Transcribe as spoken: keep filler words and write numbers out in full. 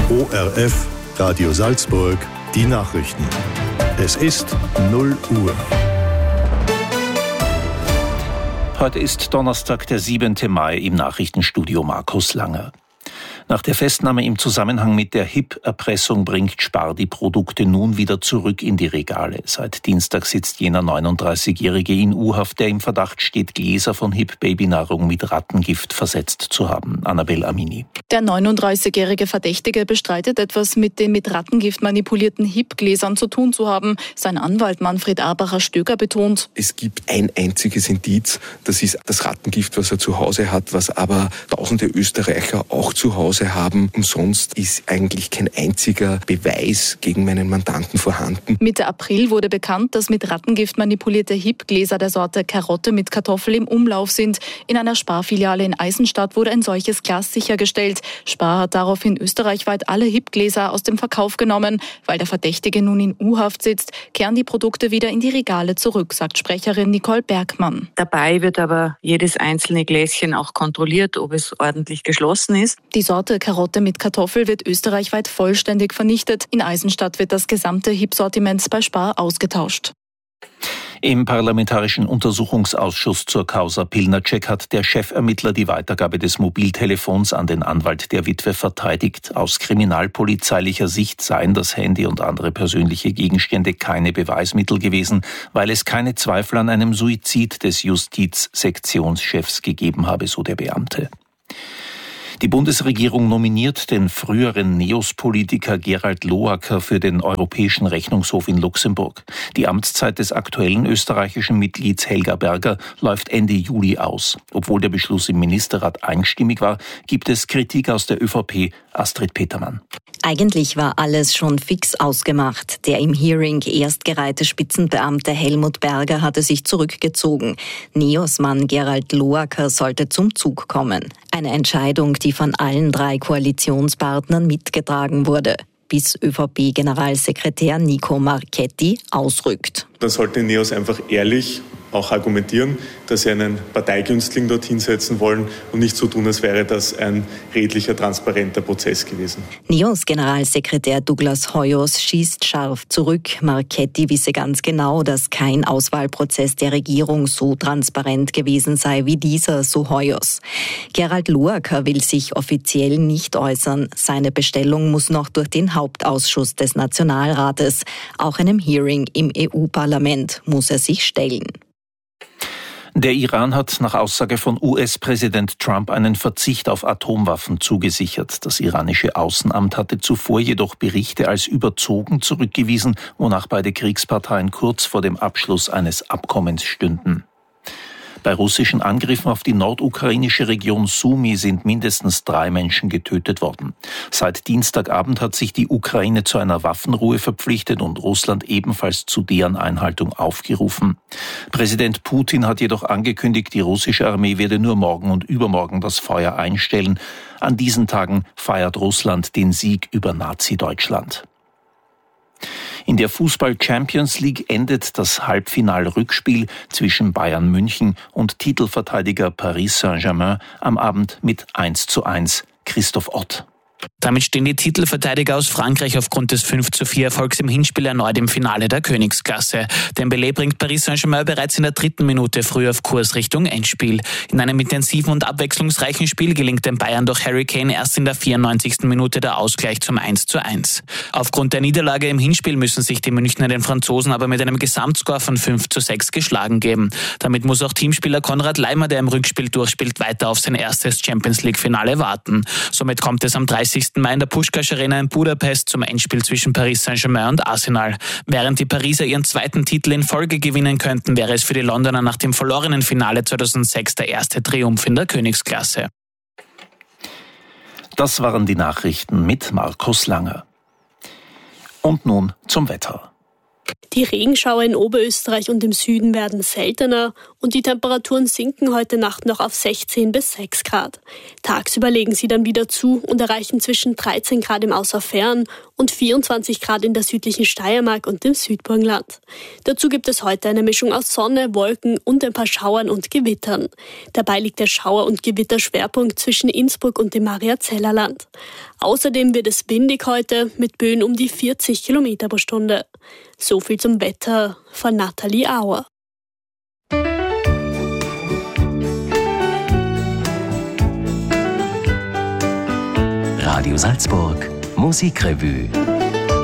O R F, Radio Salzburg, die Nachrichten. Es ist null Uhr. Heute ist Donnerstag, der siebente Mai, im Nachrichtenstudio Markus Langer. Nach der Festnahme im Zusammenhang mit der H I P-Erpressung bringt Spar die Produkte nun wieder zurück in die Regale. Seit Dienstag sitzt jener neununddreißigjährige in U-Haft, der im Verdacht steht, Gläser von H I P-Babynahrung mit Rattengift versetzt zu haben. Annabel Amini. Der neununddreißigjährige Verdächtige bestreitet, etwas mit den mit Rattengift manipulierten H I P-Gläsern zu tun zu haben. Sein Anwalt Manfred Arbacher-Stöger betont: Es gibt ein einziges Indiz, das ist das Rattengift, was er zu Hause hat, was aber tausende Österreicher auch zu Hause haben. Und sonst ist eigentlich kein einziger Beweis gegen meinen Mandanten vorhanden. Mitte April wurde bekannt, dass mit Rattengift manipulierte H I P-Gläser der Sorte Karotte mit Kartoffel im Umlauf sind. In einer Spar-Filiale in Eisenstadt wurde ein solches Glas sichergestellt. Spar hat daraufhin österreichweit alle H I P-Gläser aus dem Verkauf genommen. Weil der Verdächtige nun in U-Haft sitzt, kehren die Produkte wieder in die Regale zurück, sagt Sprecherin Nicole Bergmann. Dabei wird aber jedes einzelne Gläschen auch kontrolliert, ob es ordentlich geschlossen ist. Die Sorte Karotte mit Kartoffel wird österreichweit vollständig vernichtet. In Eisenstadt wird das gesamte H I P-Sortiment bei Spar ausgetauscht. Im Parlamentarischen Untersuchungsausschuss zur Causa Pilnacek hat der Chefermittler die Weitergabe des Mobiltelefons an den Anwalt der Witwe verteidigt. Aus kriminalpolizeilicher Sicht seien das Handy und andere persönliche Gegenstände keine Beweismittel gewesen, weil es keine Zweifel an einem Suizid des Justizsektionschefs gegeben habe, so der Beamte. Die Bundesregierung nominiert den früheren Neos-Politiker Gerald Loacker für den Europäischen Rechnungshof in Luxemburg. Die Amtszeit des aktuellen österreichischen Mitglieds Helga Berger läuft Ende Juli aus. Obwohl der Beschluss im Ministerrat einstimmig war, gibt es Kritik aus der ÖVP. Astrid Petermann. Eigentlich war alles schon fix ausgemacht. Der im Hearing erstgereihte Spitzenbeamte Helmut Berger hatte sich zurückgezogen. Neos-Mann Gerald Loacker sollte zum Zug kommen. Eine Entscheidung, die von allen drei Koalitionspartnern mitgetragen wurde, bis ÖVP-Generalsekretär Nico Marchetti ausrückt. Dann sollte Neos einfach ehrlich auch argumentieren, dass sie einen Parteigünstling dorthin setzen wollen und nicht so tun, als wäre das ein redlicher, transparenter Prozess gewesen. Neos Generalsekretär Douglas Hoyos schießt scharf zurück. Marchetti wisse ganz genau, dass kein Auswahlprozess der Regierung so transparent gewesen sei wie dieser, so Hoyos. Gerald Loacker will sich offiziell nicht äußern. Seine Bestellung muss noch durch den Hauptausschuss des Nationalrates. Auch einem Hearing im E U-Parlament muss er sich stellen. Der Iran hat nach Aussage von U S-Präsident Trump einen Verzicht auf Atomwaffen zugesichert. Das iranische Außenamt hatte zuvor jedoch Berichte als überzogen zurückgewiesen, wonach beide Kriegsparteien kurz vor dem Abschluss eines Abkommens stünden. Bei russischen Angriffen auf die nordukrainische Region Sumy sind mindestens drei Menschen getötet worden. Seit Dienstagabend hat sich die Ukraine zu einer Waffenruhe verpflichtet und Russland ebenfalls zu deren Einhaltung aufgerufen. Präsident Putin hat jedoch angekündigt, die russische Armee werde nur morgen und übermorgen das Feuer einstellen. An diesen Tagen feiert Russland den Sieg über Nazi-Deutschland. In der Fußball-Champions League endet das Halbfinal-Rückspiel zwischen Bayern München und Titelverteidiger Paris Saint-Germain am Abend mit eins zu eins. Christoph Ott. Damit stehen die Titelverteidiger aus Frankreich aufgrund des fünf zu vier Erfolgs im Hinspiel erneut im Finale der Königsklasse. Dembélé bringt Paris Saint-Germain bereits in der dritten Minute früh auf Kurs Richtung Endspiel. In einem intensiven und abwechslungsreichen Spiel gelingt den Bayern durch Harry Kane erst in der vierundneunzigsten Minute der Ausgleich zum eins zu eins. Aufgrund der Niederlage im Hinspiel müssen sich die Münchner den Franzosen aber mit einem Gesamtscore von fünf zu sechs geschlagen geben. Damit muss auch Teamspieler Konrad Leimer, der im Rückspiel durchspielt, weiter auf sein erstes Champions-League-Finale warten. Somit kommt es am dreißigsten Mai in der Puskás Arena in Budapest zum Endspiel zwischen Paris Saint-Germain und Arsenal. Während die Pariser ihren zweiten Titel in Folge gewinnen könnten, wäre es für die Londoner nach dem verlorenen Finale zweitausendsechs der erste Triumph in der Königsklasse. Das waren die Nachrichten mit Markus Langer. Und nun zum Wetter. Die Regenschauer in Oberösterreich und im Süden werden seltener und die Temperaturen sinken heute Nacht noch auf sechzehn bis sechs Grad. Tagsüber legen sie dann wieder zu und erreichen zwischen dreizehn Grad im Außerfern und vierundzwanzig Grad in der südlichen Steiermark und im Südburgenland. Dazu gibt es heute eine Mischung aus Sonne, Wolken und ein paar Schauern und Gewittern. Dabei liegt der Schauer- und Gewitterschwerpunkt zwischen Innsbruck und dem Mariazellerland. Außerdem wird es windig heute mit Böen um die vierzig Kilometer pro Stunde. So viel zum Wetter von Nathalie Auer. Radio Salzburg Musikrevue.